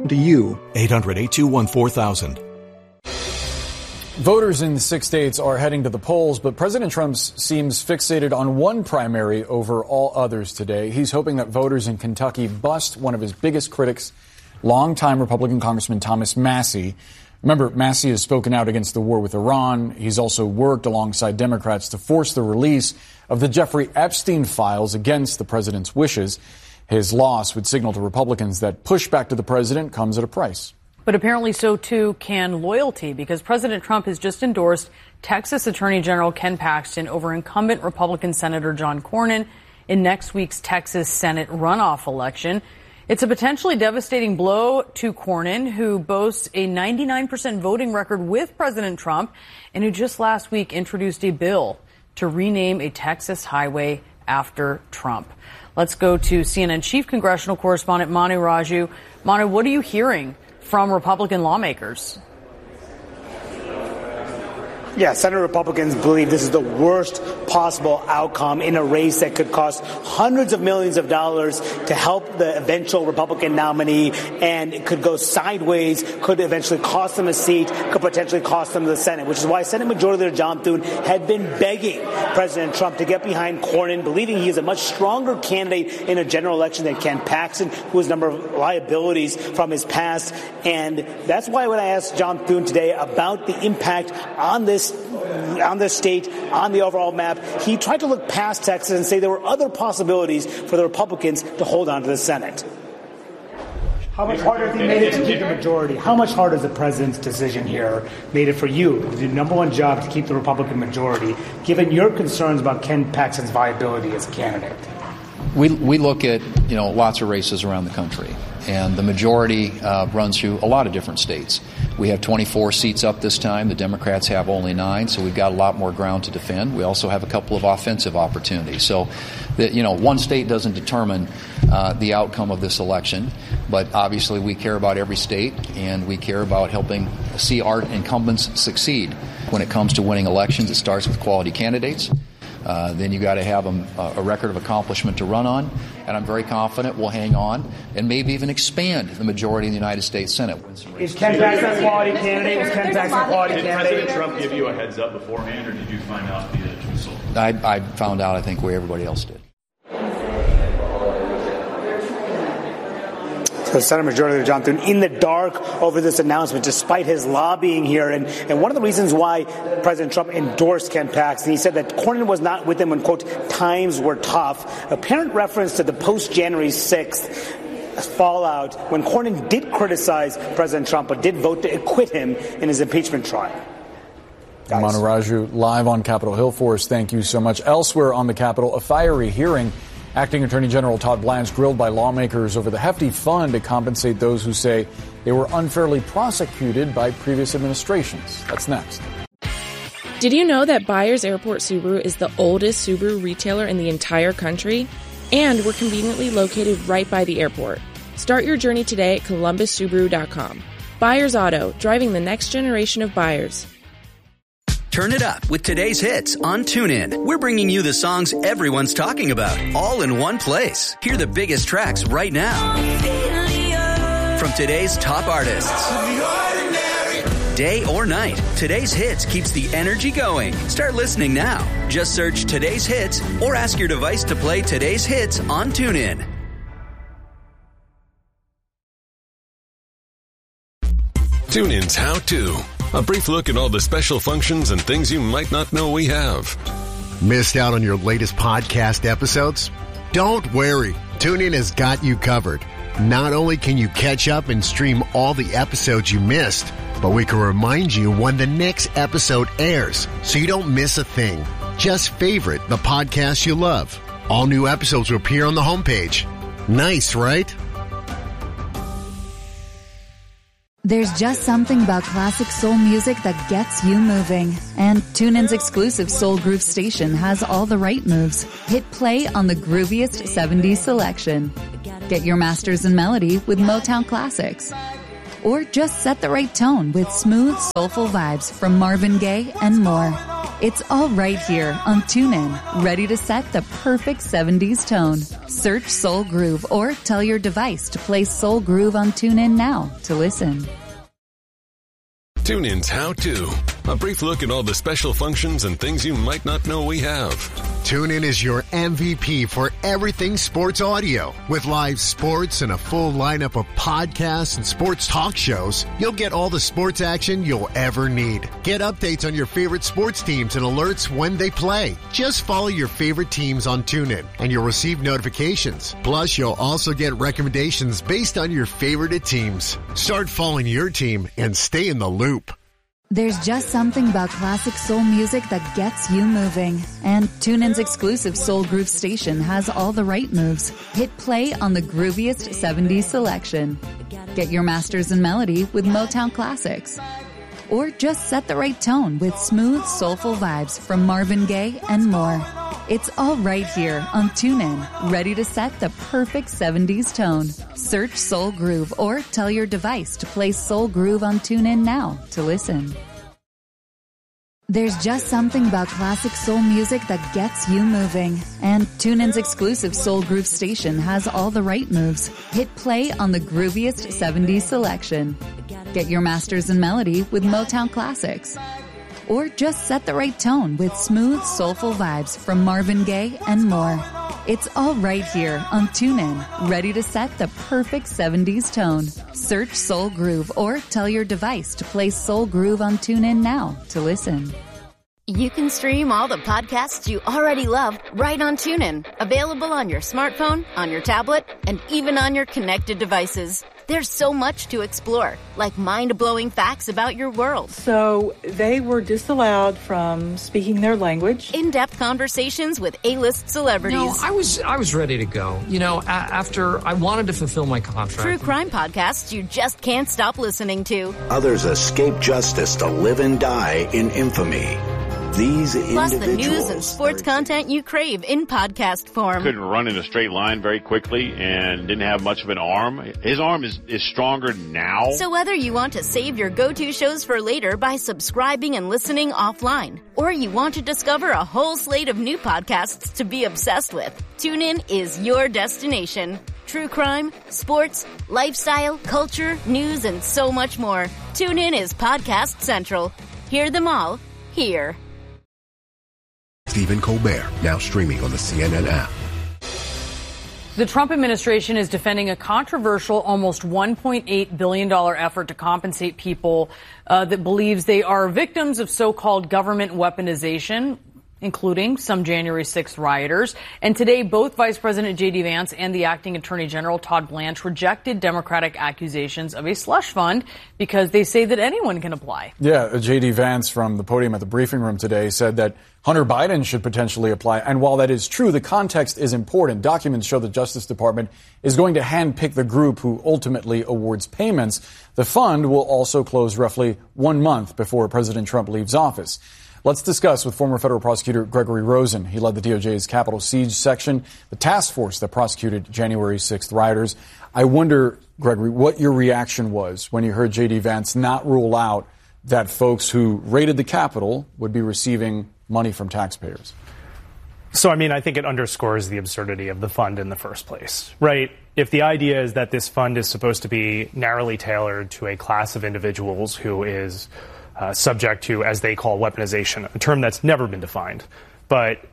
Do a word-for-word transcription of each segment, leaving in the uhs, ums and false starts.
to you. eight hundred, eight two one, four thousand. Voters in six states are heading to the polls, but President Trump seems fixated on one primary over all others today. He's hoping that voters in Kentucky bust one of his biggest critics, longtime Republican Congressman Thomas Massie. Remember, Massie has spoken out against the war with Iran. He's also worked alongside Democrats to force the release of the Jeffrey Epstein files against the president's wishes. His loss would signal to Republicans that pushback to the president comes at a price. But apparently so, too, can loyalty, because President Trump has just endorsed Texas Attorney General Ken Paxton over incumbent Republican Senator John Cornyn in next week's Texas Senate runoff election. It's a potentially devastating blow to Cornyn, who boasts a ninety-nine percent voting record with President Trump and who just last week introduced a bill to rename a Texas highway after Trump. Let's go to C N N chief congressional correspondent Manu Raju. Manu, what are you hearing from Republican lawmakers? Yeah, Senate Republicans believe this is the worst possible outcome in a race that could cost hundreds of millions of dollars to help the eventual Republican nominee, and it could go sideways, could eventually cost them a seat, could potentially cost them the Senate, which is why Senate Majority Leader John Thune had been begging President Trump to get behind Cornyn, believing he is a much stronger candidate in a general election than Ken Paxton, who has a number of liabilities from his past. And that's why when I asked John Thune today about the impact on this on the state, on the overall map, he tried to look past Texas and say there were other possibilities for the Republicans to hold on to the Senate. How much harder has he made it to keep the majority? How much harder has the president's decision here made it for you to do the number one job to keep the Republican majority, given your concerns about Ken Paxton's viability as a candidate? We we look at, you know, lots of races around the country, and the majority uh, runs through a lot of different states. We have twenty-four seats up this time. The Democrats have only nine, so we've got a lot more ground to defend. We also have a couple of offensive opportunities. So, that, you know, one state doesn't determine uh, the outcome of this election, but obviously we care about every state, and we care about helping see our incumbents succeed. When it comes to winning elections, it starts with quality candidates. Uh, then you got to have a, a record of accomplishment to run on, and I'm very confident we'll hang on and maybe even expand the majority in the United States Senate. Is Ken Paxton a quality candidate? Was Ken Paxton a quality Did candidate? President Trump give you a heads up beforehand, or did you find out via consult? I, I found out, I think, where everybody else did. So Senate Majority Leader John Thune in the dark over this announcement, despite his lobbying here. And, and one of the reasons why President Trump endorsed Ken Paxton, he said that Cornyn was not with him when, quote, times were tough. Apparent reference to the post-January sixth fallout when Cornyn did criticize President Trump but did vote to acquit him in his impeachment trial. Manu Raju, live on Capitol Hill for us. Thank you so much. Elsewhere on the Capitol, a fiery hearing. Acting Attorney General Todd Blanche grilled by lawmakers over the hefty fund to compensate those who say they were unfairly prosecuted by previous administrations. That's next. Did you know that Byers Airport Subaru is the oldest Subaru retailer in the entire country? And we're conveniently located right by the airport. Start your journey today at columbus subaru dot com. Byers Auto, driving the next generation of buyers. Turn it up with today's hits on TuneIn. We're bringing you the songs everyone's talking about, all in one place. Hear the biggest tracks right now from today's top artists. Day or night, today's hits keeps the energy going. Start listening now. Just search today's hits or ask your device to play today's hits on TuneIn. TuneIn's How To. A brief look at all the special functions and things you might not know we have. Missed out on your latest podcast episodes? Don't worry. TuneIn has got you covered. Not only can you catch up and stream all the episodes you missed, but we can remind you when the next episode airs so you don't miss a thing. Just favorite the podcast you love. All new episodes will appear on the homepage. Nice, right? There's just something about classic soul music that gets you moving. And TuneIn's exclusive Soul Groove station has all the right moves. Hit play on the grooviest seventies selection. Get your masters in melody with Motown classics. Or just set the right tone with smooth, soulful vibes from Marvin Gaye and more. It's all right here on TuneIn, ready to set the perfect seventies tone. Search Soul Groove or tell your device to play Soul Groove on TuneIn now to listen. TuneIn's How To. A brief look at all the special functions and things you might not know we have. TuneIn is your M V P for everything sports audio. With live sports and a full lineup of podcasts and sports talk shows, you'll get all the sports action you'll ever need. Get updates on your favorite sports teams and alerts when they play. Just follow your favorite teams on TuneIn and you'll receive notifications. Plus, you'll also get recommendations based on your favorite teams. Start following your team and stay in the loop. There's just something about classic soul music that gets you moving. And TuneIn's exclusive Soul Groove station has all the right moves. Hit play on the grooviest seventies selection. Get your masters in melody with Motown Classics. Or just set the right tone with smooth, soulful vibes from Marvin Gaye and more. It's all right here on TuneIn, ready to set the perfect seventies tone. Search Soul Groove or tell your device to play Soul Groove on TuneIn now to listen. There's just something about classic soul music that gets you moving. And TuneIn's exclusive Soul Groove station has all the right moves. Hit play on the grooviest seventies selection. Get your masters in melody with Motown Classics. Or just set the right tone with smooth, soulful vibes from Marvin Gaye and more. It's all right here on TuneIn, ready to set the perfect seventies tone. Search Soul Groove or tell your device to play Soul Groove on TuneIn now to listen. You can stream all the podcasts you already love right on TuneIn. Available on your smartphone, on your tablet, and even on your connected devices. There's so much to explore, like mind-blowing facts about your world. So they were disallowed from speaking their language. In-depth conversations with A-list celebrities. No, I was I was ready to go. You know, a- after I wanted to fulfill my contract. True crime podcasts you just can't stop listening to. Others escape justice to live and die in infamy. These Plus individuals... the news and sports content you crave in podcast form. Couldn't run in a straight line very quickly and didn't have much of an arm. His arm is, is stronger now. So whether you want to save your go-to shows for later by subscribing and listening offline, or you want to discover a whole slate of new podcasts to be obsessed with, TuneIn is your destination. True crime, sports, lifestyle, culture, news, and so much more. TuneIn is Podcast Central. Hear them all here. Stephen Colbert, now streaming on the C N N app. The Trump administration is defending a controversial almost one point eight billion dollars effort to compensate people uh, that believes they are victims of so-called government weaponization, including some January sixth rioters. And today, both Vice President J D. Vance and the acting Attorney General Todd Blanche rejected Democratic accusations of a slush fund because they say that anyone can apply. Yeah, J D. Vance from the podium at the briefing room today said that Hunter Biden should potentially apply. And while that is true, the context is important. Documents show the Justice Department is going to handpick the group who ultimately awards payments. The fund will also close roughly one month before President Trump leaves office. Let's discuss with former federal prosecutor Gregory Rosen. He led the D O J's Capitol Siege section, the task force that prosecuted January sixth rioters. I wonder, Gregory, what your reaction was when you heard J D. Vance not rule out that folks who raided the Capitol would be receiving money from taxpayers. So, I mean, I think it underscores the absurdity of the fund in the first place, right? If the idea is that this fund is supposed to be narrowly tailored to a class of individuals who is uh, subject to, as they call, weaponization, a term that's never been defined, but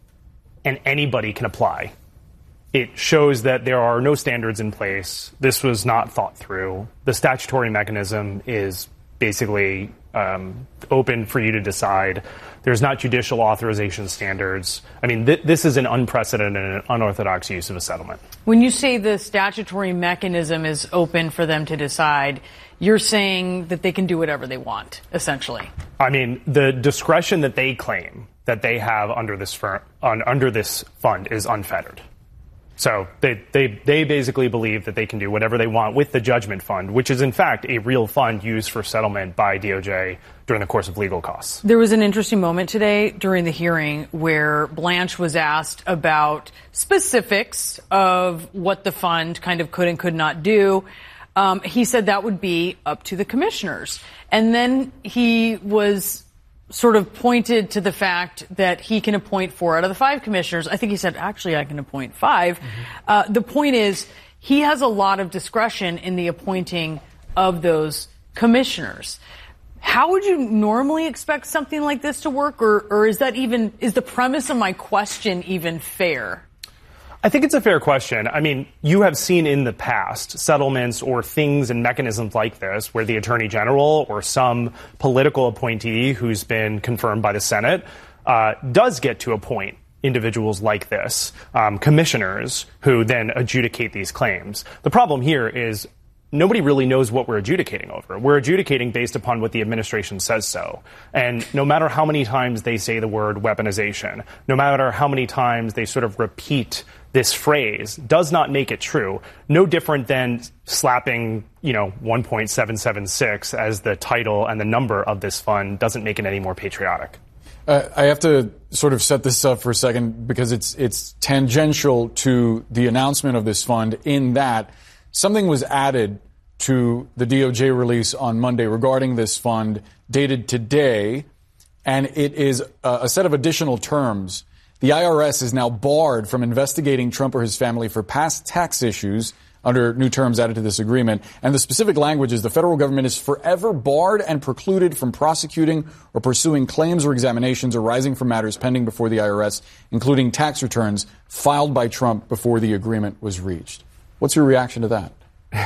and anybody can apply, it shows that there are no standards in place. This was not thought through. The statutory mechanism is basically um, open for you to decide. There's not judicial authorization standards. I mean, th- this is an unprecedented and unorthodox use of a settlement. When you say the statutory mechanism is open for them to decide, you're saying that they can do whatever they want, essentially. I mean, the discretion that they claim that they have under this fir- on, under this fund is unfettered. So they, they, they basically believe that they can do whatever they want with the judgment fund, which is, in fact, a real fund used for settlement by D O J during the course of legal costs. There was an interesting moment today during the hearing where Blanche was asked about specifics of what the fund kind of could and could not do. Um, he said that would be up to the commissioners. And then he was sort of pointed to the fact that he can appoint four out of the five commissioners. I think he said, actually, I can appoint five. Mm-hmm. Uh, the point is, he has a lot of discretion in the appointing of those commissioners. How would you normally expect something like this to work, or, or is that even, is the premise of my question even fair? I think it's a fair question. I mean, you have seen in the past settlements or things and mechanisms like this where the Attorney General or some political appointee who's been confirmed by the Senate uh, does get to appoint individuals like this, um, commissioners who then adjudicate these claims. The problem here is nobody really knows what we're adjudicating over. We're adjudicating based upon what the administration says so. And no matter how many times they say the word weaponization, no matter how many times they sort of repeat this phrase, does not make it true. No different than slapping, you know, one point seven seven six as the title and the number of this fund doesn't make it any more patriotic. Uh, I have to sort of set this up for a second because it's it's tangential to the announcement of this fund in that something was added to the D O J release on Monday regarding this fund dated today, and it is a, a set of additional terms. The I R S is now barred from investigating Trump or his family for past tax issues under new terms added to this agreement. And the specific language is the federal government is forever barred and precluded from prosecuting or pursuing claims or examinations arising from matters pending before the I R S, including tax returns filed by Trump before the agreement was reached. What's your reaction to that?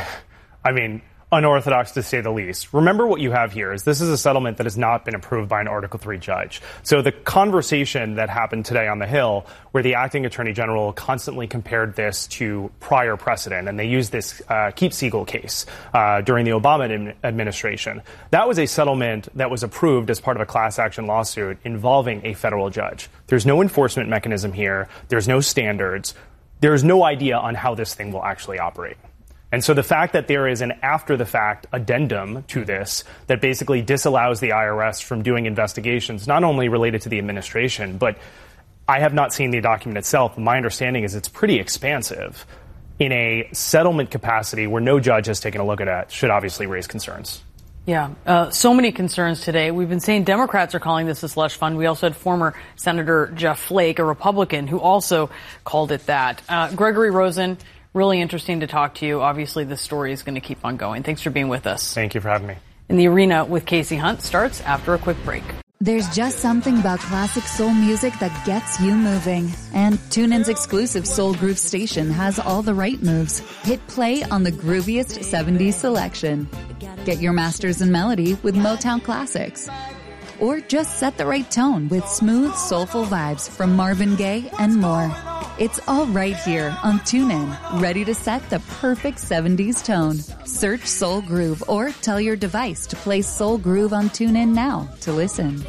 I mean, unorthodox to say the least. Remember what you have here is this is a settlement that has not been approved by an Article three judge. So the conversation that happened today on the Hill, where the acting attorney general constantly compared this to prior precedent, and they used this uh, Keep Siegel case uh, during the Obama administration, that was a settlement that was approved as part of a class action lawsuit involving a federal judge. There's no enforcement mechanism here. There's no standards. There's no idea on how this thing will actually operate. And so the fact that there is an after-the-fact addendum to this that basically disallows the I R S from doing investigations, not only related to the administration, but I have not seen the document itself. My understanding is it's pretty expansive in a settlement capacity where no judge has taken a look at it, should obviously raise concerns. Yeah, uh, so many concerns today. We've been saying Democrats are calling this a slush fund. We also had former Senator Jeff Flake, a Republican, who also called it that. Uh, Gregory Rosen, really interesting to talk to you. Obviously, this story is going to keep on going. Thanks for being with us. Thank you for having me. In the Arena with Casey Hunt starts after a quick break. There's just something about classic soul music that gets you moving. And TuneIn's exclusive Soul Groove station has all the right moves. Hit play on the grooviest seventies selection. Get your masters in melody with Motown classics. Or just set the right tone with smooth, soulful vibes from Marvin Gaye and more. It's all right here on TuneIn, ready to set the perfect seventies tone. Search Soul Groove or tell your device to play Soul Groove on TuneIn now to listen.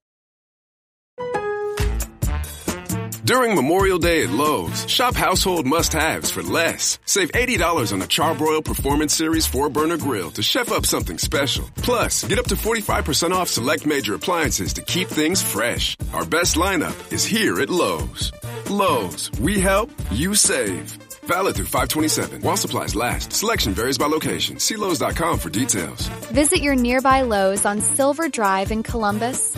During Memorial Day at Lowe's, shop household must-haves for less. Save eighty dollars on the Charbroil Performance Series four burner grill to chef up something special. Plus, get up to forty-five percent off select major appliances to keep things fresh. Our best lineup is here at Lowe's. Lowe's, we help, you save. Valid through five twenty-seven while supplies last. Selection varies by location. See Lowe's dot com for details. Visit your nearby Lowe's on Silver Drive in Columbus.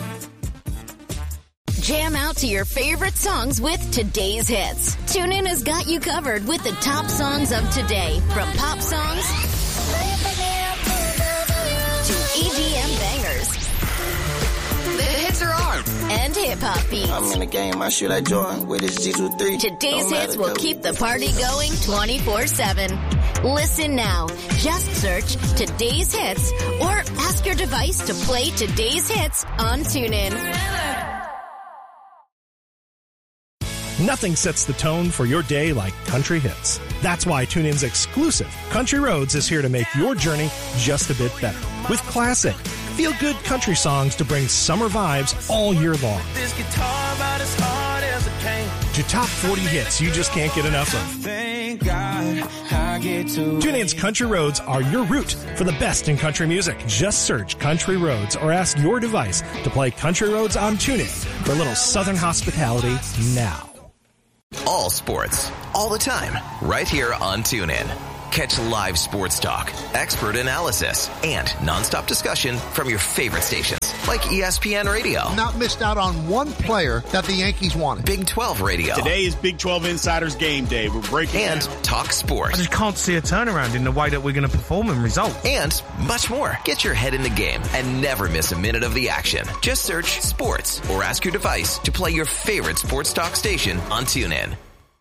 Jam out to your favorite songs with today's hits. TuneIn has got you covered with the top songs of today, from pop songs to E D M bangers. The hits are on, and hip-hop beats. I'm in the game, I shoot at Jordan with his G twenty-three. Today's hits will keep the party going twenty-four seven. Listen now. Just search Today's Hits or ask your device to play Today's Hits on TuneIn. Nothing sets the tone for your day like country hits. That's why TuneIn's exclusive Country Roads is here to make your journey just a bit better. With classic, feel-good country songs to bring summer vibes all year long. This guitar about as hard as it can. To top forty hits you just can't get enough of. Thank God I get to TuneIn's Country Roads are your route for the best in country music. Just search Country Roads or ask your device to play Country Roads on TuneIn for a little Southern hospitality now. All sports, all the time, right here on TuneIn. Catch live sports talk, expert analysis, and nonstop discussion from your favorite stations like E S P N Radio. Not missed out on one player that the Yankees wanted. Big twelve Radio. Today is Big twelve Insiders Game Day. We're breaking And down. Talk Sports. I just can't see a turnaround in the way that we're going to perform and result. And much more. Get your head in the game and never miss a minute of the action. Just search sports or ask your device to play your favorite sports talk station on TuneIn.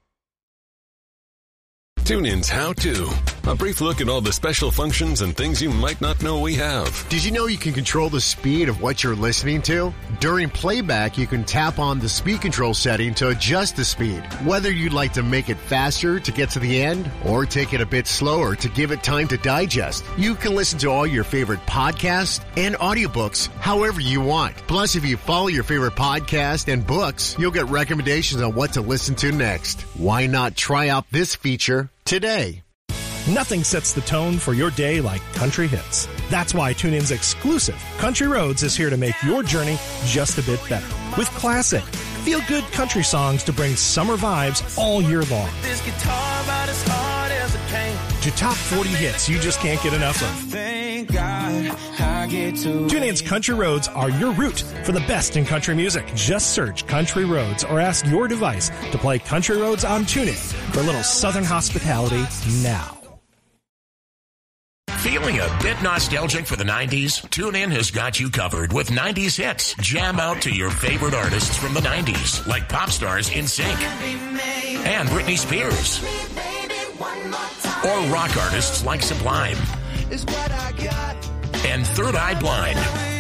TuneIn's How To. A brief look at all the special functions and things you might not know we have. Did you know you can control the speed of what you're listening to? During playback, you can tap on the speed control setting to adjust the speed. Whether you'd like to make it faster to get to the end or take it a bit slower to give it time to digest, you can listen to all your favorite podcasts and audiobooks however you want. Plus, if you follow your favorite podcast and books, you'll get recommendations on what to listen to next. Why not try out this feature today? Nothing sets the tone for your day like country hits. That's why TuneIn's exclusive Country Roads is here to make your journey just a bit better. With classic, feel-good country songs to bring summer vibes all year long. This guitar about as hard as it can. To top forty hits you just can't get enough of. Thank God I get to. TuneIn's Country Roads are your route for the best in country music. Just search Country Roads or ask your device to play Country Roads on TuneIn for a little Southern hospitality now. Feeling a bit nostalgic for the nineties? TuneIn has got you covered with nineties hits. Jam out to your favorite artists from the nineties, like pop stars NSYNC and Britney Spears, or rock artists like Sublime and Third Eye Blind.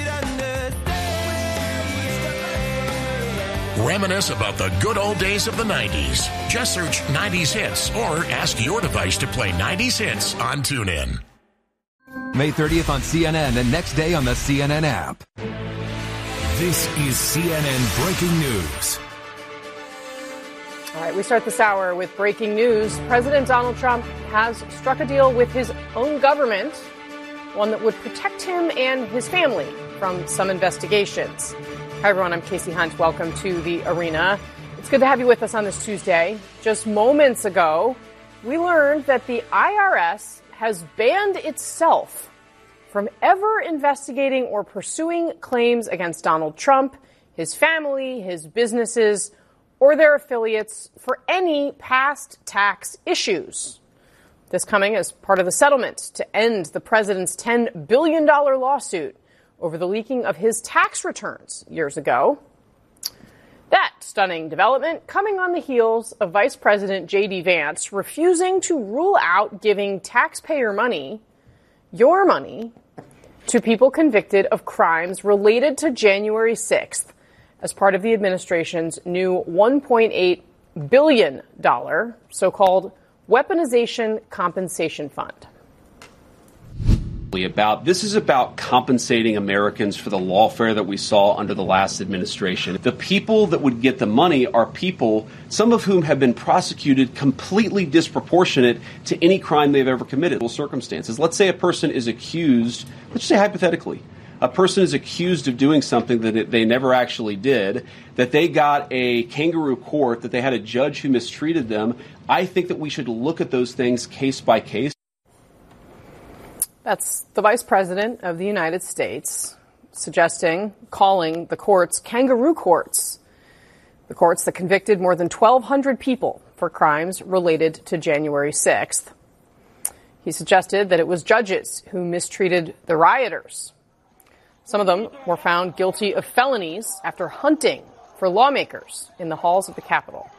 Reminisce about the good old days of the nineties. Just search nineties hits or ask your device to play nineties hits on TuneIn. May thirtieth on C N N and next day on the C N N app. This is C N N Breaking News. All right, we start this hour with breaking news. President Donald Trump has struck a deal with his own government, one that would protect him and his family from some investigations. Hi, everyone. I'm Casey Hunt. Welcome to the arena. It's good to have you with us on this Tuesday. Just moments ago, we learned that the I R S has banned itself from ever investigating or pursuing claims against Donald Trump, his family, his businesses, or their affiliates for any past tax issues. This coming as part of the settlement to end the president's ten billion dollars lawsuit over the leaking of his tax returns years ago. That stunning development coming on the heels of Vice President J D Vance refusing to rule out giving taxpayer money, your money, to people convicted of crimes related to January sixth as part of the administration's new one point eight billion dollars so-called Weaponization Compensation Fund. About this is about compensating Americans for the lawfare that we saw under the last administration. The people that would get the money are people, some of whom have been prosecuted completely disproportionate to any crime they've ever committed. Circumstances. Let's say a person is accused, let's say hypothetically, a person is accused of doing something that they never actually did, that they got a kangaroo court, that they had a judge who mistreated them. I think that we should look at those things case by case. That's the Vice President of the United States suggesting, calling the courts kangaroo courts, the courts that convicted more than twelve hundred people for crimes related to January sixth. He suggested that it was judges who mistreated the rioters. Some of them were found guilty of felonies after hunting for lawmakers in the halls of the Capitol.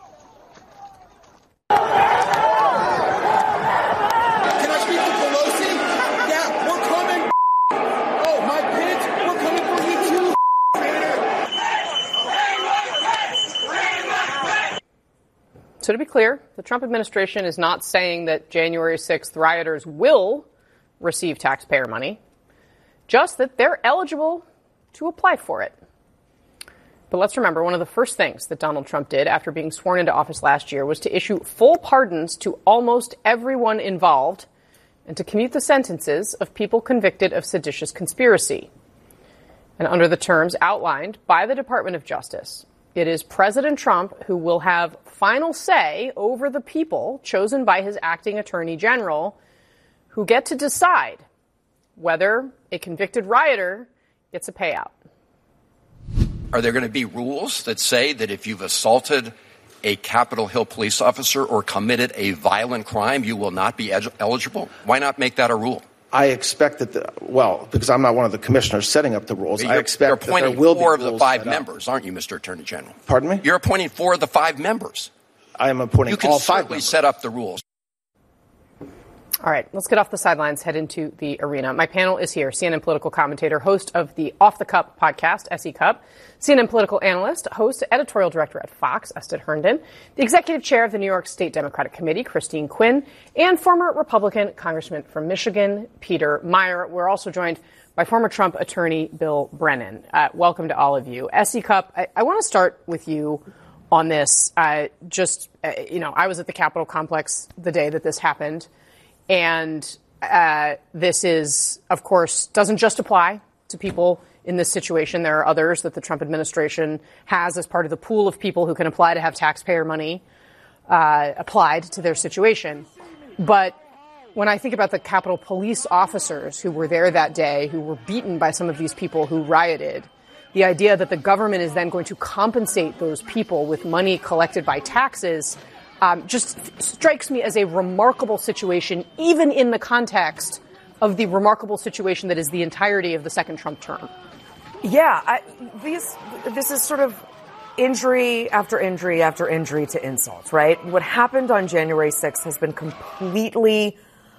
So to be clear, the Trump administration is not saying that January sixth rioters will receive taxpayer money, just that they're eligible to apply for it. But let's remember, one of the first things that Donald Trump did after being sworn into office last year was to issue full pardons to almost everyone involved and to commute the sentences of people convicted of seditious conspiracy. And under the terms outlined by the Department of Justice, It is President Trump who will have final say over the people chosen by his acting attorney general, who get to decide whether a convicted rioter gets a payout. Are there going to be rules that say that if you've assaulted a Capitol Hill police officer or committed a violent crime, you will not be ed- eligible? Why not make that a rule? I expect that, the, well, because I'm not one of the commissioners setting up the rules, you're, I expect you're that appointing there will four be of the five members, aren't you, Mister Attorney General? Pardon me? You're appointing four of the five members. I am appointing you can all five certainly members. set up the rules. All right, let's get off the sidelines, head into the arena. My panel is here. C N N political commentator, host of the Off the Cup podcast, S E Cup. C N N political analyst, host, editorial director at Fox, Ested Herndon. The executive chair of the New York State Democratic Committee, Christine Quinn. And former Republican congressman from Michigan, Peter Meijer. We're also joined by former Trump attorney Bill Brennan. Uh, welcome to all of you. S E Cup, I, I want to start with you on this. Uh, just, uh, you know, I was at the Capitol complex the day that this happened. And uh, this is, of course, doesn't just apply to people in this situation. There are others that the Trump administration has as part of the pool of people who can apply to have taxpayer money uh, applied to their situation. But when I think about the Capitol Police officers who were there that day, who were beaten by some of these people who rioted, the idea that the government is then going to compensate those people with money collected by taxes Um, just strikes me as a remarkable situation, even in the context of the remarkable situation that is the entirety of the second Trump term. Yeah, I, these, this is sort of injury after injury after injury to insult, right? What happened on January sixth has been completely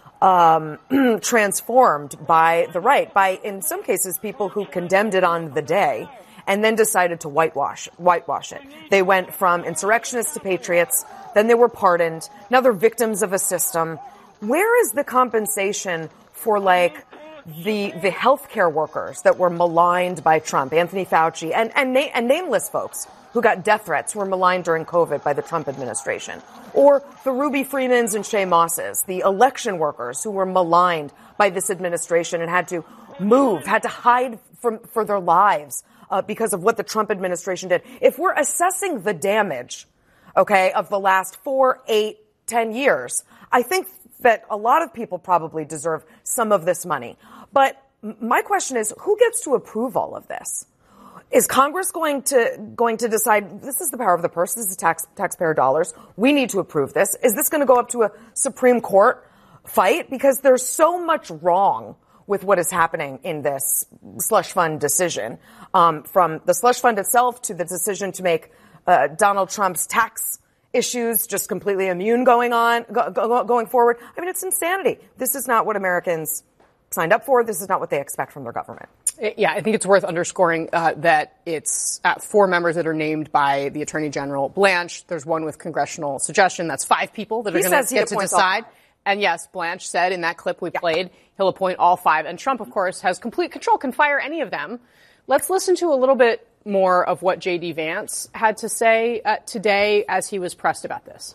um, transformed by the right, by, in some cases, people who condemned it on the day and then decided to whitewash whitewash it. They went from insurrectionists to patriots. Then they were pardoned. Now they're victims of a system. Where is the compensation for, like, the the healthcare workers that were maligned by Trump, Anthony Fauci, and and, na- and nameless folks who got death threats, who were maligned during COVID by the Trump administration, or the Ruby Freemans and Shay Mosses, the election workers who were maligned by this administration and had to move, had to hide from for their lives uh, because of what the Trump administration did. If we're assessing the damage, okay, of the last four, eight, ten years, I think that a lot of people probably deserve some of this money. But my question is, who gets to approve all of this? Is Congress going to going to decide this is the power of the purse, this is tax taxpayer dollars, we need to approve this? Is this going to go up to a Supreme Court fight? Because there's so much wrong with what is happening in this slush fund decision, um, from the slush fund itself to the decision to make uh, Donald Trump's tax issues just completely immune going on, go, go, going forward. I mean, it's insanity. This is not what Americans signed up for. This is not what they expect from their government. Yeah, I think it's worth underscoring uh, that it's uh, four members that are named by the Attorney General Blanche. There's one with congressional suggestion. That's five people that are going to get to decide. And yes, Blanche said in that clip we yeah. played, he'll appoint all five. And Trump, of course, has complete control, can fire any of them. Let's listen to a little bit more of what J D Vance had to say uh, today as he was pressed about this.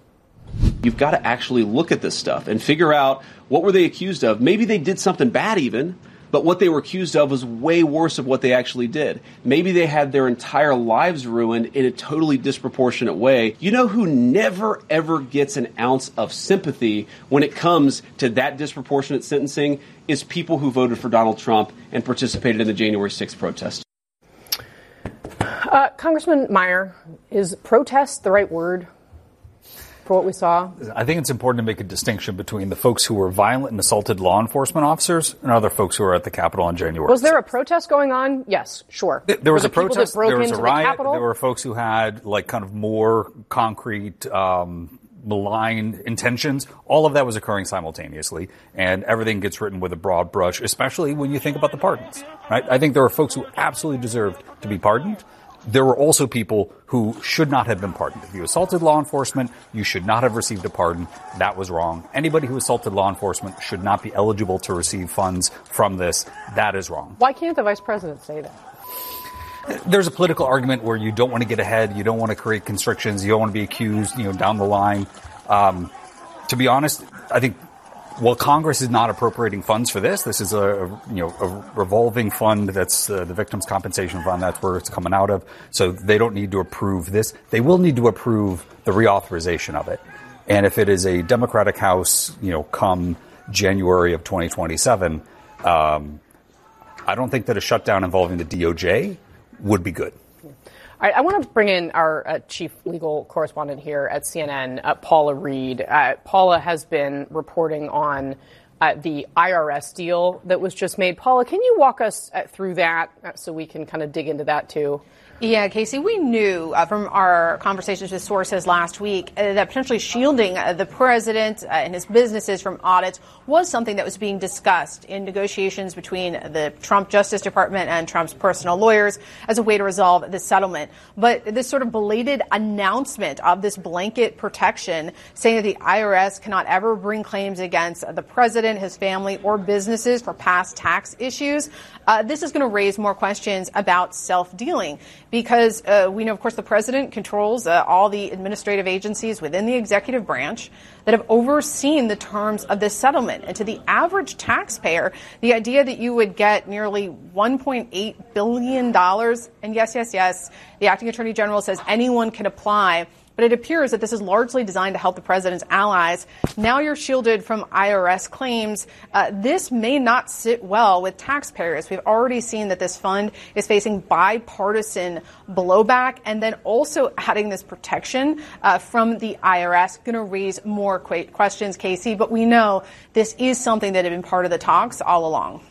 You've got to actually look at this stuff and figure out what were they accused of. Maybe they did something bad even, but what they were accused of was way worse of what they actually did. Maybe they had their entire lives ruined in a totally disproportionate way. You know who never, ever gets an ounce of sympathy when it comes to that disproportionate sentencing is people who voted for Donald Trump and participated in the January sixth protest. Uh, Congressman Meijer, is protest the right word for what we saw? I think it's important to make a distinction between the folks who were violent and assaulted law enforcement officers and other folks who were at the Capitol on January Was there a protest going on? Yes, sure. There, there was were a protest. There was a riot. The there were folks who had like kind of more concrete, um, malign intentions. All of that was occurring simultaneously, and everything gets written with a broad brush, especially when you think about the pardons. Right? I think there are folks who absolutely deserved to be pardoned. There were also people who should not have been pardoned. If you assaulted law enforcement, you should not have received a pardon. That was wrong. Anybody who assaulted law enforcement should not be eligible to receive funds from this. That is wrong. Why can't the vice president say that? There's a political argument where you don't want to get ahead. You don't want to create constrictions. You don't want to be accused, you know, down the line. Um, to be honest, I think well, Congress is not appropriating funds for this. This is a, a you know, a revolving fund that's uh, the Victims' Compensation Fund. That's where it's coming out of. So they don't need to approve this. They will need to approve the reauthorization of it. And if it is a Democratic House, you know, come January of twenty twenty-seven, um, I don't think that a shutdown involving the D O J would be good. All right, I want to bring in our uh, chief legal correspondent here at C N N, uh, Paula Reed. Uh, Paula has been reporting on uh, the I R S deal that was just made. Paula, can you walk us uh, through that uh, so we can kind of dig into that, too? Yeah, Casey, we knew uh, from our conversations with sources last week uh, that potentially shielding uh, the president uh, and his businesses from audits was something that was being discussed in negotiations between the Trump Justice Department and Trump's personal lawyers as a way to resolve the settlement. But this sort of belated announcement of this blanket protection saying that the I R S cannot ever bring claims against the president, his family, or businesses for past tax issues, uh, this is going to raise more questions about self-dealing. Because uh, we know, of course, the president controls uh, all the administrative agencies within the executive branch that have overseen the terms of this settlement. And to the average taxpayer, the idea that you would get nearly one point eight billion dollars, and yes, yes, yes, the acting attorney general says anyone can apply, but it appears that this is largely designed to help the president's allies. Now you're shielded from I R S claims. Uh, this may not sit well with taxpayers. We've already seen that this fund is facing bipartisan blowback, and then also adding this protection uh, from the I R S going to raise more qu- questions, Casey. But we know this is something that had been part of the talks all along.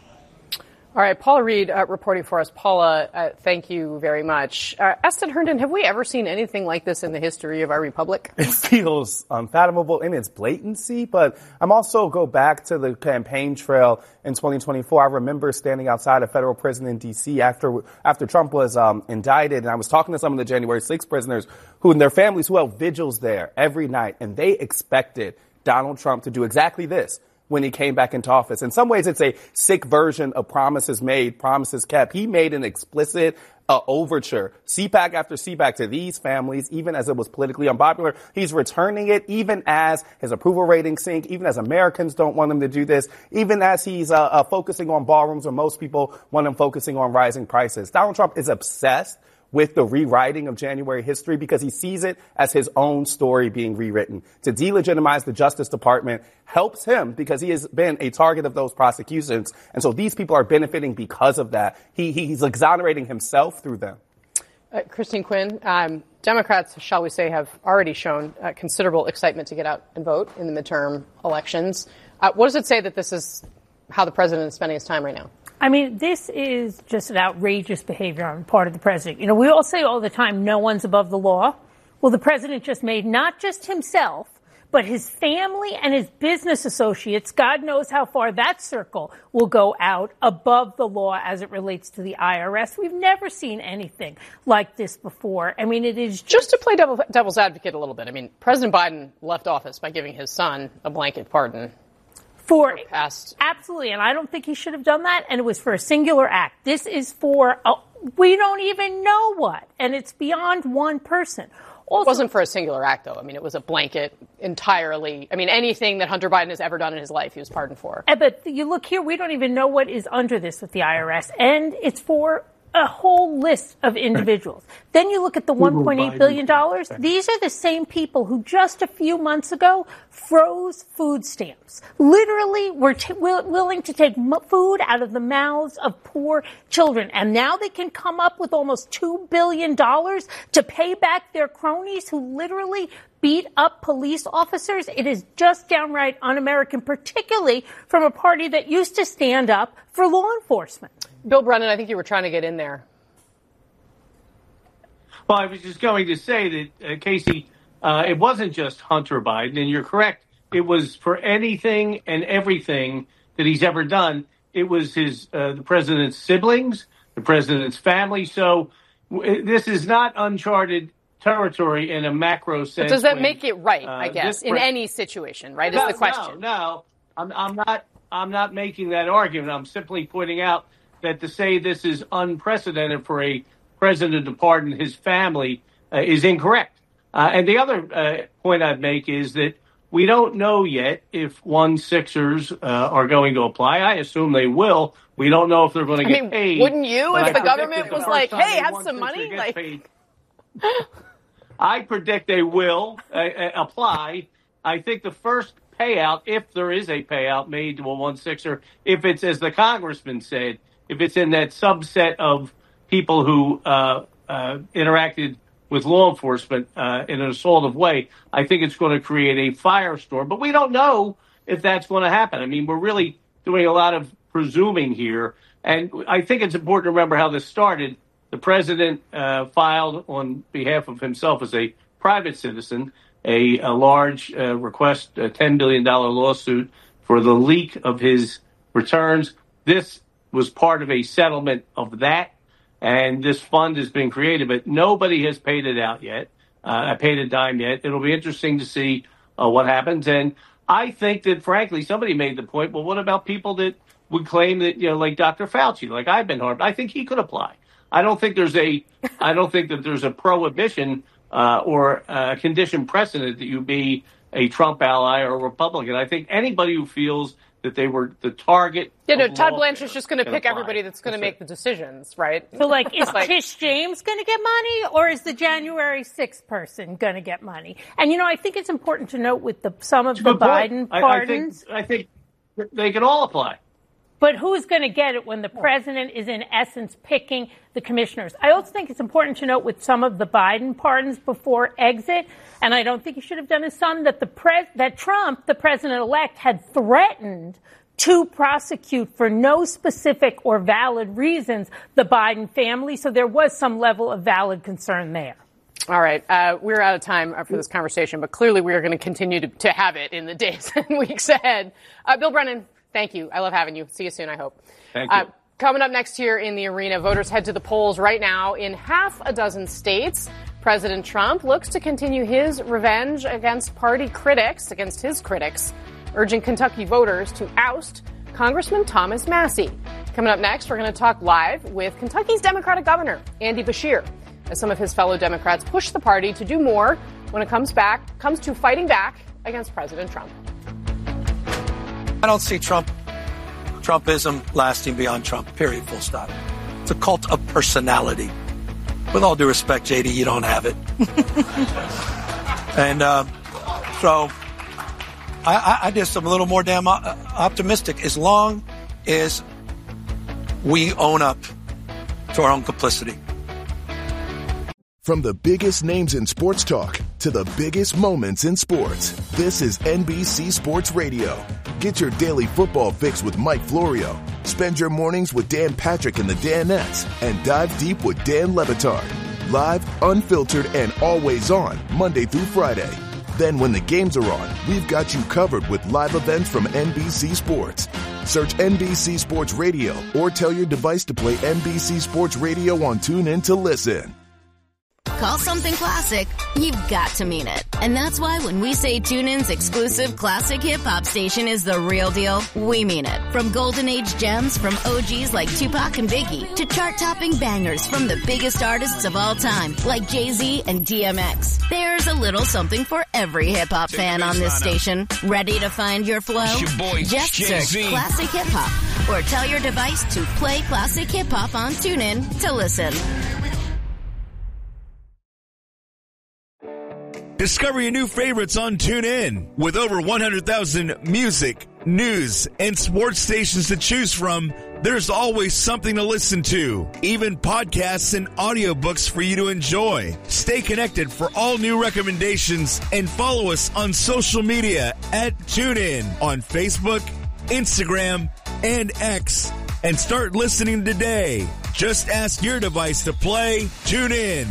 All right, Paula Reed uh, reporting for us. Paula, uh, thank you very much. Uh, Eston Herndon, have we ever seen anything like this in the history of our republic? It feels unfathomable in its blatancy, but I'm also go back to the campaign trail in twenty twenty-four. I remember standing outside a federal prison in D C after after Trump was um, indicted, and I was talking to some of the January sixth prisoners who and their families who held vigils there every night, and they expected Donald Trump to do exactly this when he came back into office. In some ways, it's a sick version of promises made, promises kept. He made an explicit uh, overture, C PAC after C PAC, to these families, even as it was politically unpopular. He's returning it, even as his approval ratings sink, even as Americans don't want him to do this, even as he's uh, uh, focusing on ballrooms where most people want him focusing on rising prices. Donald Trump is obsessed with the rewriting of January history because he sees it as his own story being rewritten. To delegitimize the Justice Department helps him because he has been a target of those prosecutions. And so these people are benefiting because of that. He, he's exonerating himself through them. Uh, Christine Quinn, um, Democrats, shall we say, have already shown uh, considerable excitement to get out and vote in the midterm elections. Uh, what does it say that this is how the president is spending his time right now? I mean, this is just an outrageous behavior on the part of the president. You know, we all say all the time, no one's above the law. Well, the president just made not just himself, but his family and his business associates, God knows how far that circle will go out, above the law as it relates to the I R S. We've never seen anything like this before. I mean, it is just... Just to play devil, devil's advocate a little bit, I mean, President Biden left office by giving his son a blanket pardon. For past. Absolutely, and I don't think he should have done that, and it was for a singular act. This is for, a, we don't even know what, and it's beyond one person. Also, it wasn't for a singular act, though. I mean, it was a blanket entirely. I mean, anything that Hunter Biden has ever done in his life, he was pardoned for. But you look here, we don't even know what is under this with the I R S, and it's for a whole list of individuals. Then you look at the one point eight billion dollars. These are the same people who just a few months ago froze food stamps. Literally were t- will- willing to take m- food out of the mouths of poor children. And now they can come up with almost two billion dollars to pay back their cronies who literally beat up police officers. It is just downright un-American, particularly from a party that used to stand up for law enforcement. Bill Brennan, I think you were trying to get in there. Well, I was just going to say that, uh, Casey, uh, it wasn't just Hunter Biden, and you're correct. It was for anything and everything that he's ever done. It was his uh, the president's siblings, the president's family. So w- this is not uncharted territory in a macro sense. But does that when, make it right, uh, I guess, pre- in any situation, right, no, is the question? No, no, I'm, I'm not. I'm not making that argument. I'm simply pointing out that to say this is unprecedented for a president to pardon his family uh, is incorrect. Uh, and the other uh, point I'd make is that we don't know yet if one Sixers uh, are going to apply. I assume they will. We don't know if they're going to I get mean, paid. Wouldn't you, if I the government the was like, time hey, they have won some Sixer money? gets Like, paid. I predict they will uh, uh, apply. I think the first payout, if there is a payout made to a one Sixer, if it's, as the congressman said, if it's in that subset of people who uh, uh, interacted with law enforcement uh, in an assaultive way, I think it's going to create a firestorm. But we don't know if that's going to happen. I mean, we're really doing a lot of presuming here. And I think it's important to remember how this started. The president uh, filed on behalf of himself as a private citizen a, a large uh, request, a ten billion dollars lawsuit for the leak of his returns. This was part of a settlement of that. And this fund has been created, but nobody has paid it out yet. Uh, I paid a dime yet. It'll be interesting to see uh, what happens. And I think that, frankly, somebody made the point, well, what about people that would claim that, you know, like Doctor Fauci, like I've been harmed? I think he could apply. I don't think there's a, I don't think that there's a prohibition uh, or a condition precedent that you be a Trump ally or a Republican. I think anybody who feels that they were the target. Yeah, no, Todd Blanche is just going to pick apply. everybody that's going to make the decisions, right? So, like, is like, Tish James going to get money, or is the January sixth person going to get money? And, you know, I think it's important to note with the some of the Biden I, pardons. I think, I think they can all apply. But who's going to get it when the president is, in essence, picking the commissioners? I also think it's important to note with some of the Biden pardons before exit, and I don't think he should have done his son, that the pres- that Trump, the president-elect, had threatened to prosecute for no specific or valid reasons the Biden family. So there was some level of valid concern there. All right. Uh, we're out of time for this conversation, but clearly we are going to continue to, to have it in the days and weeks ahead. Uh, Bill Brennan, thank you. I love having you. See you soon, I hope. Thank you. Uh, coming up next year in the arena, voters head to the polls right now in half a dozen states. President Trump looks to continue his revenge against party critics, against his critics, urging Kentucky voters to oust Congressman Thomas Massie. Coming up next, we're going to talk live with Kentucky's Democratic Governor, Andy Beshear, as some of his fellow Democrats push the party to do more when it comes back, comes to fighting back against President Trump. I don't see Trump, Trumpism lasting beyond Trump, period, full stop. It's a cult of personality. With all due respect, J D, you don't have it. and uh, so I, I just am a little more damn optimistic as long as we own up to our own complicity. From the biggest names in sports talk to the biggest moments in sports, this is N B C Sports Radio. Get your daily football fix with Mike Florio. Spend your mornings with Dan Patrick and the Danettes, and dive deep with Dan Le Batard. Live, unfiltered, and always on, Monday through Friday. Then when the games are on, we've got you covered with live events from N B C Sports. Search N B C Sports Radio or tell your device to play N B C Sports Radio on TuneIn to listen. Call something classic, you've got to mean it. And that's why when we say TuneIn's exclusive classic hip-hop station is the real deal, we mean it. From golden age gems from O Gs like Tupac and Biggie to chart-topping bangers from the biggest artists of all time like Jay-Z and D M X. There's a little something for every hip-hop fan on this station. Ready to find your flow? Your boy, Just Jay-Z. search Classic Hip-Hop or tell your device to play Classic Hip-Hop on TuneIn to listen. Discover your new favorites on TuneIn. With over one hundred thousand music, news, and sports stations to choose from, there's always something to listen to. Even podcasts and audiobooks for you to enjoy. Stay connected for all new recommendations and follow us on social media at TuneIn on Facebook, Instagram, and X. And start listening today. Just ask your device to play TuneIn.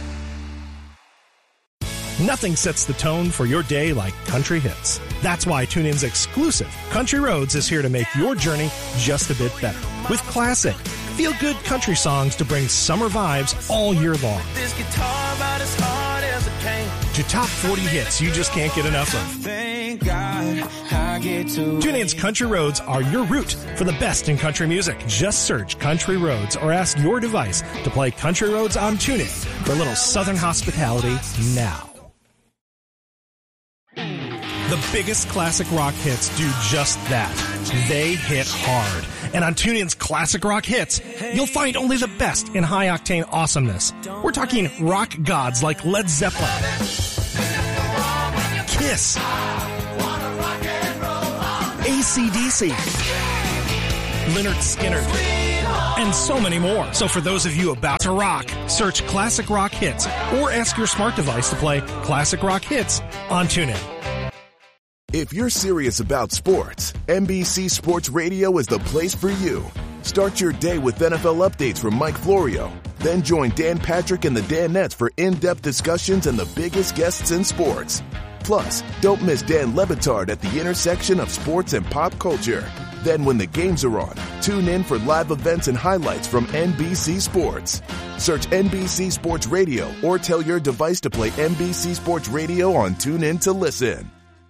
Nothing sets the tone for your day like country hits. That's why TuneIn's exclusive Country Roads is here to make your journey just a bit better. With classic, feel-good country songs to bring summer vibes all year long. This guitar about as hard as it came. To top forty hits you just can't get enough of. Thank God I get to TuneIn's Country Roads are your route for the best in country music. Just search Country Roads or ask your device to play Country Roads on TuneIn for a little southern hospitality now. The The biggest classic rock hits do just that. They hit hard. And on TuneIn's Classic Rock Hits, you'll find only the best in high-octane awesomeness. We're talking rock gods like Led Zeppelin, Kiss, A C D C, Lynyrd Skynyrd, and so many more. So for those of you about to rock, search Classic Rock Hits or ask your smart device to play Classic Rock Hits on TuneIn. If you're serious about sports, N B C Sports Radio is the place for you. Start your day with N F L updates from Mike Florio. Then join Dan Patrick and the Danettes for in-depth discussions and the biggest guests in sports. Plus, don't miss Dan Lebitard at the intersection of sports and pop culture. Then when the games are on, tune in for live events and highlights from N B C Sports. Search N B C Sports Radio or tell your device to play N B C Sports Radio on TuneIn to listen.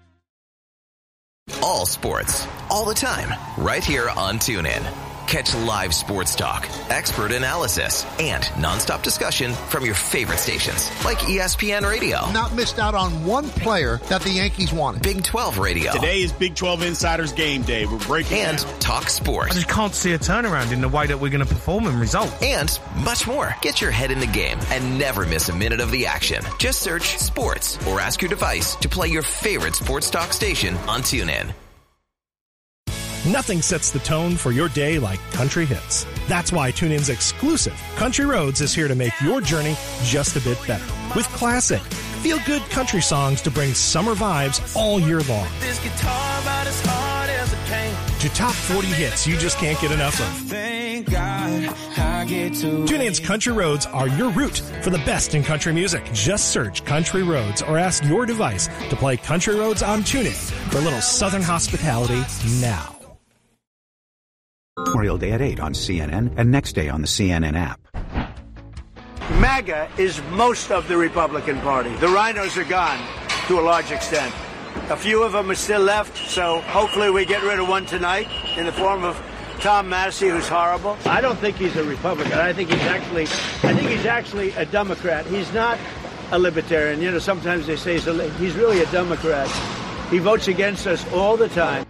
All sports, all the time, right here on TuneIn. Catch live sports talk, expert analysis, and nonstop discussion from your favorite stations, like E S P N Radio. Not missed out on one player that the Yankees wanted. Big twelve Radio. Today is Big twelve Insiders Game Day. We're breaking And down. Talk Sports. I just can't see a turnaround in the way that we're going to perform and result. And much more. Get your head in the game and never miss a minute of the action. Just search Sports or ask your device to play your favorite sports talk station on TuneIn. Nothing sets the tone for your day like country hits. That's why TuneIn's exclusive Country Roads is here to make your journey just a bit better. With classic, feel-good country songs to bring summer vibes all year long. This guitar about as hard as it can. To top forty hits you just can't get enough of. Thank God I get to TuneIn's Country Roads are your route for the best in country music. Just search Country Roads or ask your device to play Country Roads on TuneIn for a little Southern hospitality now. Memorial Day at eight on C N N and next day on the C N N app. MAGA is most of the Republican Party. The rhinos are gone to a large extent. A few of them are still left, so hopefully we get rid of one tonight in the form of Tom Massey, who's horrible. I don't think he's a Republican. I think he's actually, I think he's actually a Democrat. He's not a libertarian. You know, sometimes they say he's, a, he's really a Democrat. He votes against us all the time.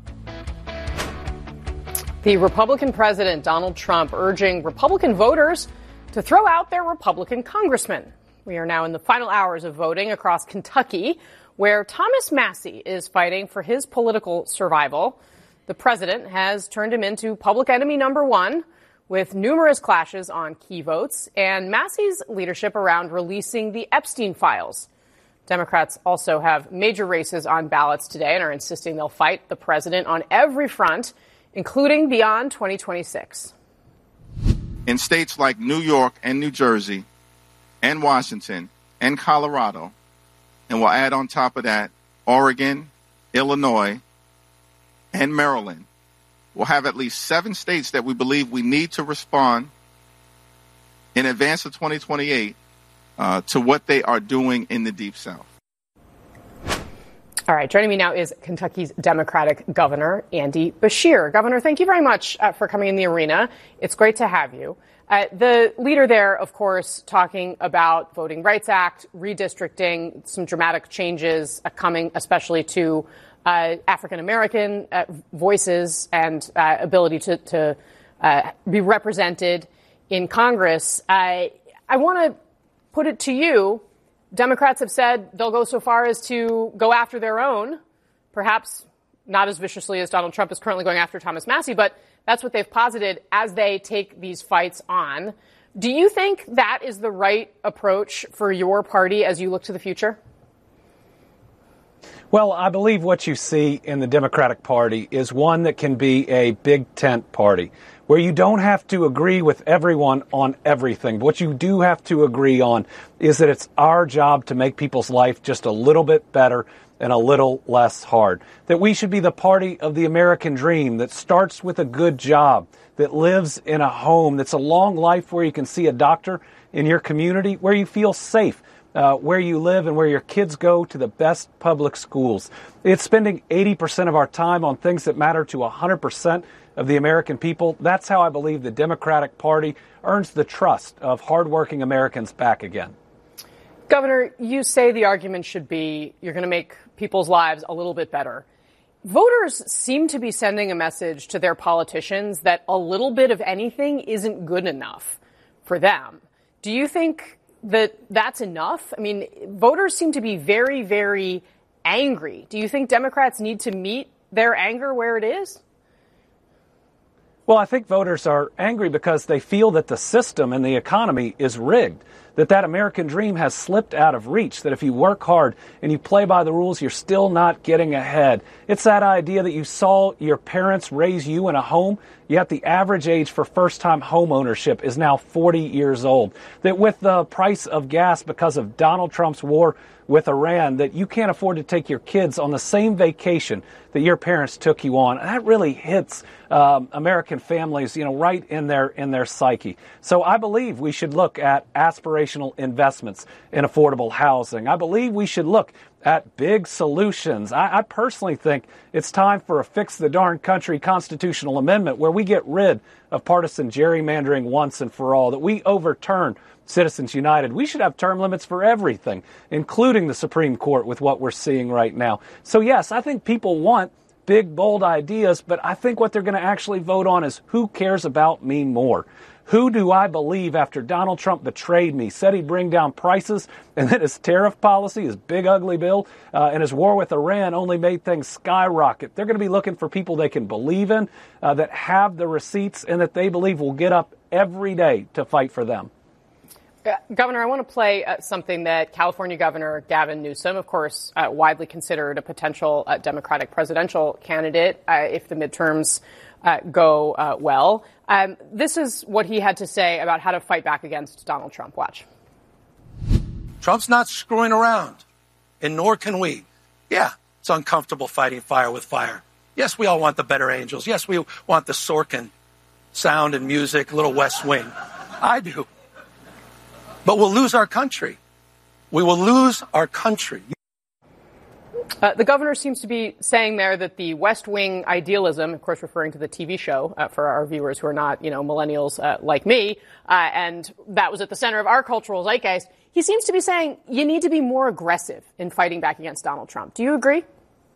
The Republican president, Donald Trump, urging Republican voters to throw out their Republican congressman. We are now in the final hours of voting across Kentucky, where Thomas Massey is fighting for his political survival. The president has turned him into public enemy number one, with numerous clashes on key votes and Massey's leadership around releasing the Epstein files. Democrats also have major races on ballots today and are insisting they'll fight the president on every front, including beyond twenty twenty-six. In states like New York and New Jersey and Washington and Colorado, and we'll add on top of that Oregon, Illinois, and Maryland, we'll have at least seven states that we believe we need to respond in advance of twenty twenty-eight uh, to what they are doing in the Deep South. All right, joining me now is Kentucky's Democratic Governor, Andy Beshear. Governor, thank you very much uh, for coming in the arena. It's great to have you. Uh, the leader there, of course, talking about Voting Rights Act, redistricting, some dramatic changes uh, coming especially to uh, African-American uh, voices and uh, ability to, to uh, be represented in Congress. Uh, I want to put it to you. Democrats have said they'll go so far as to go after their own, perhaps not as viciously as Donald Trump is currently going after Thomas Massey, but that's what they've posited as they take these fights on. Do you think that is the right approach for your party as you look to the future? Well, I believe what you see in the Democratic Party is one that can be a big tent party, where you don't have to agree with everyone on everything. What you do have to agree on is that it's our job to make people's life just a little bit better and a little less hard. That we should be the party of the American dream that starts with a good job, that lives in a home, that's a long life where you can see a doctor in your community, where you feel safe, uh, where you live and where your kids go to the best public schools. It's spending eighty percent of our time on things that matter to one hundred percent of the American people. That's how I believe the Democratic Party earns the trust of hardworking Americans back again. Governor, you say the argument should be you're going to make people's lives a little bit better. Voters seem to be sending a message to their politicians that a little bit of anything isn't good enough for them. Do you think that that's enough? I mean, voters seem to be very, very angry. Do you think Democrats need to meet their anger where it is? Well, I think voters are angry because they feel that the system and the economy is rigged, that that American dream has slipped out of reach, that if you work hard and you play by the rules, you're still not getting ahead. It's that idea that you saw your parents raise you in a home, yet the average age for first-time home ownership is now forty years old. That with the price of gas because of Donald Trump's war with Iran, that you can't afford to take your kids on the same vacation that your parents took you on. And that really hits um, American families, you know, right in their in their psyche. So I believe we should look at aspirational investments in affordable housing. I believe we should look at big solutions. I, I personally think it's time for a fix the darn country constitutional amendment where we get rid of partisan gerrymandering once and for all, that we overturn Citizens United. We should have term limits for everything, including the Supreme Court with what we're seeing right now. So yes, I think people want big, bold ideas, but I think what they're going to actually vote on is who cares about me more. Who do I believe after Donald Trump betrayed me, said he'd bring down prices, and then his tariff policy, his big ugly bill, uh, and his war with Iran only made things skyrocket. They're going to be looking for people they can believe in, uh, that have the receipts, and that they believe will get up every day to fight for them. Uh, Governor, I want to play uh, something that California Governor Gavin Newsom, of course, uh, widely considered a potential uh, Democratic presidential candidate uh, if the midterms uh, go uh, well. Um, this is what he had to say about how to fight back against Donald Trump. Watch. Trump's not screwing around, and nor can we. Yeah, it's uncomfortable fighting fire with fire. Yes, we all want the better angels. Yes, we want the Sorkin sound and music, little West Wing. I do. But we'll lose our country. We will lose our country. Uh, the governor seems to be saying there that the West Wing idealism, of course, referring to the T V show uh, for our viewers who are not, you know, millennials uh, like me, uh, and that was at the center of our cultural zeitgeist. He seems to be saying you need to be more aggressive in fighting back against Donald Trump. Do you agree?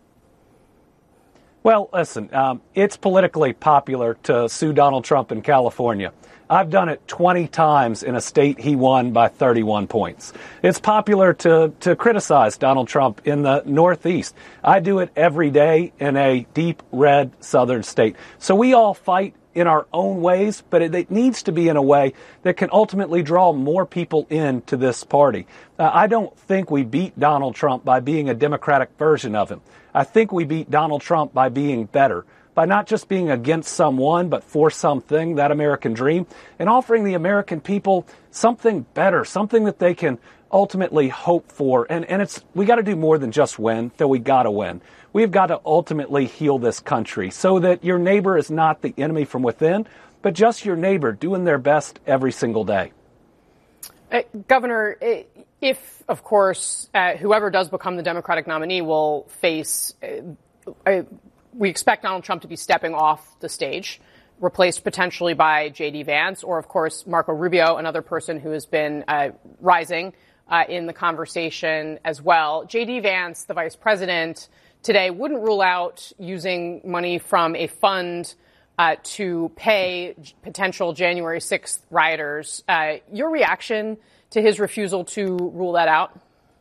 Well, listen, um, it's politically popular to sue Donald Trump in California. I've done it twenty times in a state he won by thirty-one points. It's popular to, to criticize Donald Trump in the Northeast. I do it every day in a deep red southern state. So we all fight in our own ways, but it, it needs to be in a way that can ultimately draw more people into this party. Uh, I don't think we beat Donald Trump by being a Democratic version of him. I think we beat Donald Trump by being better, by not just being against someone, but for something, that American dream, and offering the American people something better, something that they can ultimately hope for. And, and it's, we got to do more than just win, though we got to win. We've got to ultimately heal this country so that your neighbor is not the enemy from within, but just your neighbor doing their best every single day. Uh, Governor, if, of course, uh, whoever does become the Democratic nominee will face, uh, uh, we expect Donald Trump to be stepping off the stage, replaced potentially by J D Vance, or, of course, Marco Rubio, another person who has been uh, rising uh, in the conversation as well. J D Vance, the vice president, today wouldn't rule out using money from a fund uh, to pay potential January sixth rioters. Uh, your reaction to his refusal to rule that out?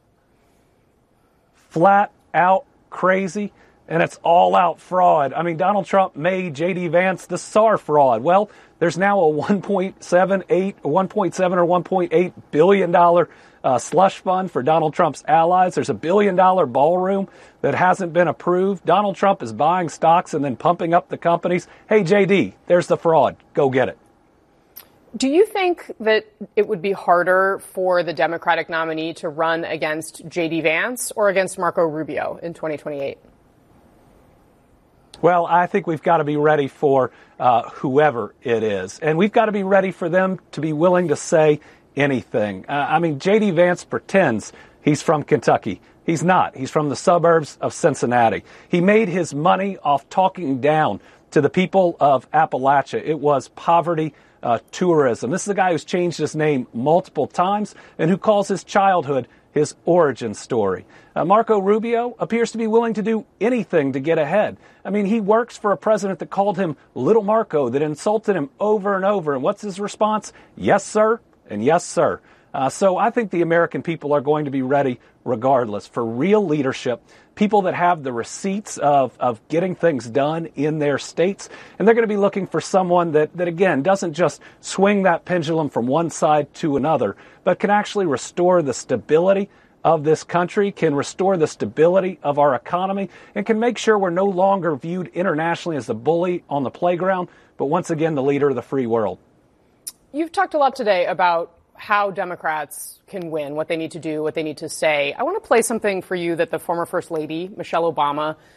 Flat out crazy. And it's all out fraud. I mean, Donald Trump made J D Vance the S A R fraud. Well, there's now a one point seven eight, one point seven or one point eight billion dollar uh, slush fund for Donald Trump's allies. There's a billion dollar ballroom that hasn't been approved. Donald Trump is buying stocks and then pumping up the companies. Hey, J D, there's the fraud. Go get it. Do you think that it would be harder for the Democratic nominee to run against J D Vance or against Marco Rubio in twenty twenty-eight? Well, I think we've got to be ready for uh, whoever it is. And we've got to be ready for them to be willing to say anything. Uh, I mean, J D Vance pretends he's from Kentucky. He's not. He's from the suburbs of Cincinnati. He made his money off talking down to the people of Appalachia. It was poverty uh, tourism. This is a guy who's changed his name multiple times and who calls his childhood his origin story. Uh, Marco Rubio appears to be willing to do anything to get ahead. I mean, he works for a president that called him Little Marco, that insulted him over and over. And what's his response? Yes, sir, and yes, sir. Uh, so I think the American people are going to be ready regardless for real leadership, people that have the receipts of, of getting things done in their states. And they're going to be looking for someone that, that, again, doesn't just swing that pendulum from one side to another, but can actually restore the stability of this country, can restore the stability of our economy, and can make sure we're no longer viewed internationally as the bully on the playground, but once again, the leader of the free world. You've talked a lot today about how Democrats can win, what they need to do, what they need to say. I want to play something for you that the former First Lady, Michelle Obama,